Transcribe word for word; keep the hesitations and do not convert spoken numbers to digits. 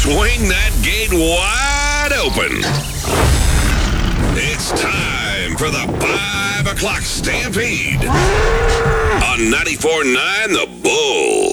swing that gate wide open. It's time for the five o'clock Stampede on ninety-four point nine The Bull.